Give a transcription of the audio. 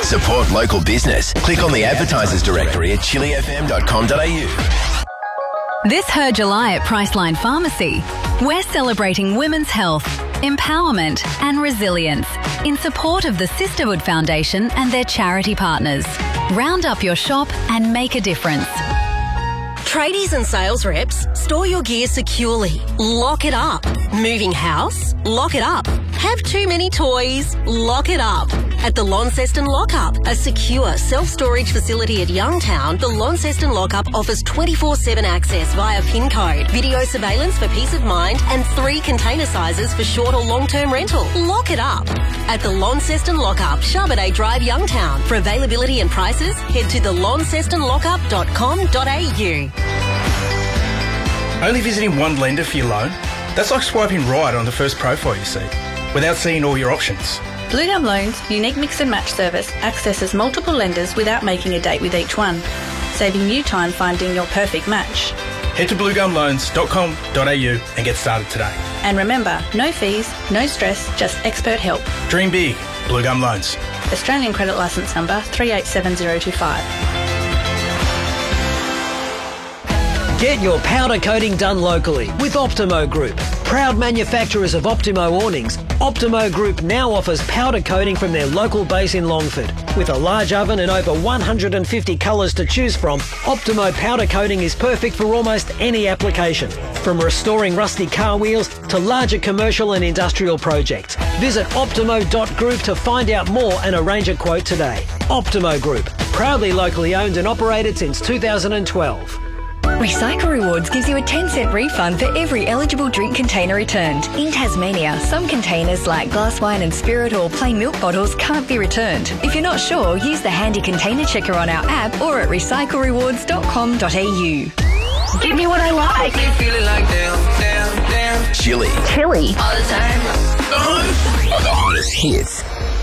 Support local business. Click on the advertisers directory at chilifm.com.au. This Her July at Priceline Pharmacy, we're celebrating women's health, empowerment and resilience in support of the Sisterhood Foundation and their charity partners. Round up your shop and make a difference. Tradies and sales reps, store your gear securely. Lock it up. Moving house? Lock it up. Have too many toys? Lock it up. At the Launceston Lockup, a secure self-storage facility at Youngtown, the Launceston Lockup offers 24/7 access via PIN code, video surveillance for peace of mind, and 3 container sizes for short or long-term rental. Lock it up. At the Launceston Lockup, Charbonnet Drive, Youngtown. For availability and prices, head to thelauncestonlockup.com.au. Only visiting one lender for your loan? That's like swiping right on the first profile you see, without seeing all your options. Blue Gum Loans' unique mix and match service accesses multiple lenders without making a date with each one, saving you time finding your perfect match. Head to bluegumloans.com.au and get started today. And remember, no fees, no stress, just expert help. Dream big. Blue Gum Loans. Australian Credit Licence Number 387025. Get your powder coating done locally with Optimo Group. Proud manufacturers of Optimo awnings, Optimo Group now offers powder coating from their local base in Longford. With a large oven and over 150 colours to choose from, Optimo powder coating is perfect for almost any application. From restoring rusty car wheels to larger commercial and industrial projects. Visit optimo.group to find out more and arrange a quote today. Optimo Group, proudly locally owned and operated since 2012. Recycle Rewards gives you a 10-cent refund for every eligible drink container returned. In Tasmania, some containers like glass wine and spirit or plain milk bottles can't be returned. If you're not sure, use the handy container checker on our app or at recyclerewards.com.au. Give me what I like. Feeling like damn. Chili. Chili. All the time. The hottest hits.